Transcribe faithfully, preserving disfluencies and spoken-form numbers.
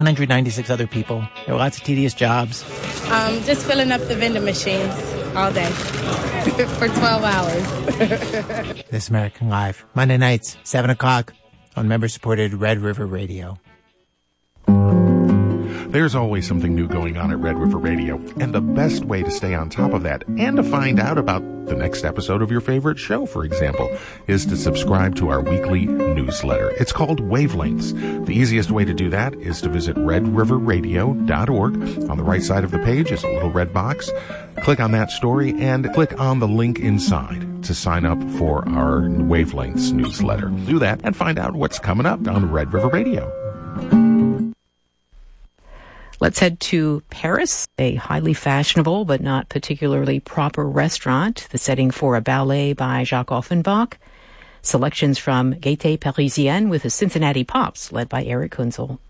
hundred ninety-six other people. There were lots of tedious jobs. Um, just filling up the vending machines all day for twelve hours. This American Life, Monday nights, seven o'clock on member-supported Red River Radio. There's always something new going on at Red River Radio, and the best way to stay on top of that and to find out about the next episode of your favorite show, for example, is to subscribe to our weekly newsletter. It's called Wavelengths. The easiest way to do that is to visit red river radio dot org. On the right side of the page is a little red box. Click on that story and click on the link inside to sign up for our Wavelengths newsletter. Do that and find out what's coming up on Red River Radio. Let's head to Paris, a highly fashionable but not particularly proper restaurant, the setting for a ballet by Jacques Offenbach. Selections from Gaieté Parisienne with the Cincinnati Pops, led by Eric Kunzel.